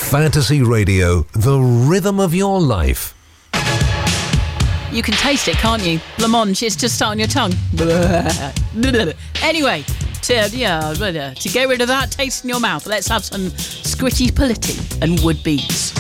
Fantasy Radio, the rhythm of your life. You can taste it, can't you? Blancmange, it's just on your tongue. Anyway, to get rid of that taste in your mouth, let's have some Squitty Politti and Wood Beats.